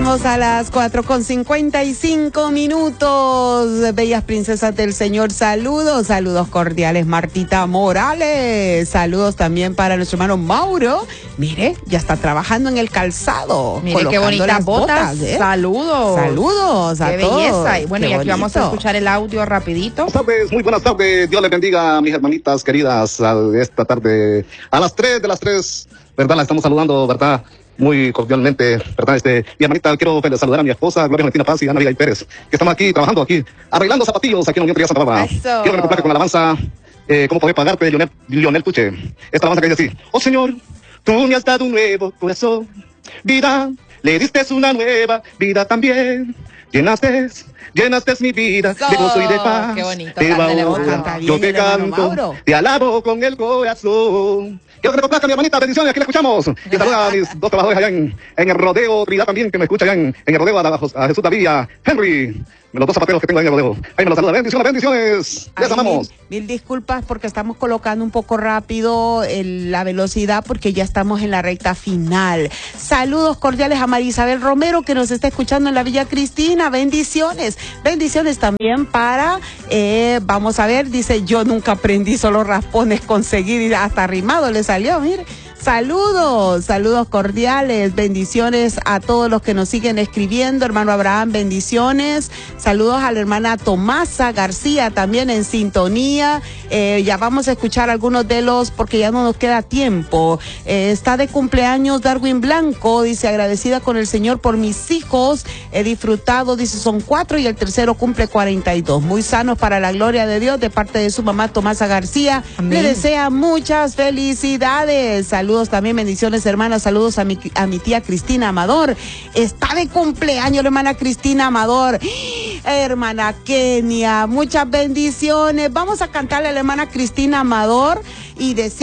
Estamos a las 4:55. Bellas princesas del Señor, saludos cordiales. Martita Morales, saludos también para nuestro hermano Mauro. Mire, ya está trabajando en el calzado. Mire qué bonitas botas. Saludos a todos. Qué belleza. Y bueno, y aquí vamos a escuchar el audio rapidito. Buenas tardes, muy buenas tardes. Dios les bendiga a mis hermanitas queridas esta tarde. A las 3 de las 3, ¿verdad? La estamos saludando, ¿verdad? Muy cordialmente, ¿verdad? Mi hermanita, quiero saludar a mi esposa, Gloria Valentina Paz y Ana Abigail Pérez, que estamos aquí trabajando aquí, arreglando zapatillos aquí en Unión Trinidad Santa Bárbara. Quiero que me complaque con la alabanza, ¿cómo poder pagarte, Lionel Tuche? Esta alabanza que dice así: oh Señor, tú me has dado un nuevo corazón, vida, le diste una nueva vida también. Llenaste mi vida de gozo y de paz. Qué bonito. Yo te canto, te alabo con el corazón. Quiero que me complazca, mi hermanita, bendiciones, aquí la escuchamos. Y saluda a mis dos trabajadores allá en el rodeo Trinidad también, que me escucha allá en el rodeo, a Jesús David, a Henry, los dos zapateros que tengo ahí en el rodeo. Ahí me los saluda, bendiciones, les amamos. Mil disculpas porque estamos colocando un poco rápido la velocidad porque ya estamos en la recta final. Saludos cordiales a María Isabel Romero, que nos está escuchando en la Villa Cristina, bendiciones también para, vamos a ver, dice: yo nunca aprendí, solo raspones conseguí, y hasta rimado le salió, mire. Saludos cordiales, bendiciones a todos los que nos siguen escribiendo. Hermano Abraham, bendiciones. Saludos a la hermana Tomasa García, también en sintonía. Ya vamos a escuchar algunos de los, porque ya no nos queda tiempo. Está de cumpleaños Darwin Blanco, dice: agradecida con el Señor por mis hijos, he disfrutado, dice, son 4 y el tercero cumple 42. Muy sanos para la gloria de Dios, de parte de su mamá Tomasa García. Amén. Le desea muchas felicidades. Saludos también, bendiciones, hermanas. Saludos a mi tía Cristina Amador. Está de cumpleaños la hermana Cristina Amador. Hermana Kenia, muchas bendiciones. Vamos a cantarle a la hermana Cristina Amador y decir